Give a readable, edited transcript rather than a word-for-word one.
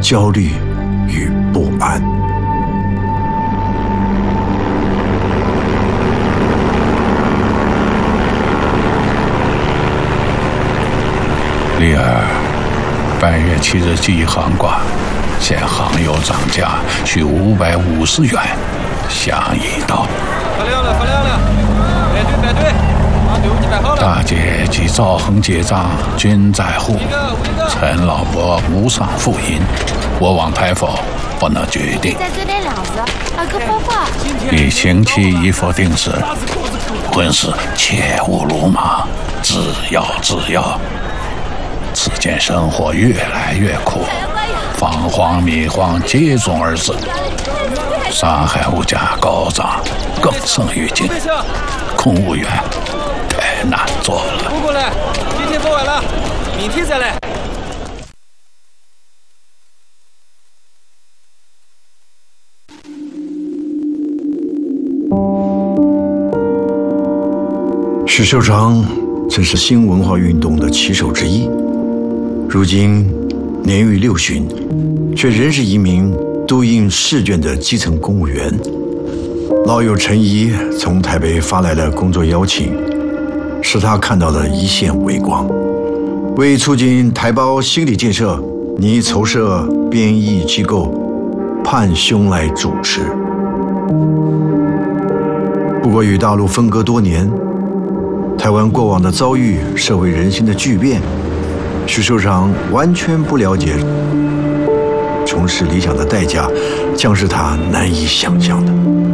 焦虑与不安。 丽儿，8月7日起航挂，现航油涨价，需550元，想一道。 发亮了，排队，把队伍你摆好了。 大姐及赵恒结账均在沪，陈老伯无上复印，我望太否不能决定。一星期一佛定时，婚事切勿鲁莽，只要。此间生活越来越苦，方荒米荒接踵而至，上海物价高涨，更胜于今，公务员太难做了。 不过来，今天做完了，明天再来。 许秀长曾是新文化运动的旗手之一，如今年逾60，却仍是一名督印试卷的基层公务员。老友陈怡从台北发来了工作邀请，使他看到了一线微光。为促进台胞心理建设，拟筹设编译机构，盼兄来主持。不过与大陆分隔多年，台湾过往的遭遇，社会人心的巨变，许秀长完全不了解。重拾理想的代价，将是他难以想象的。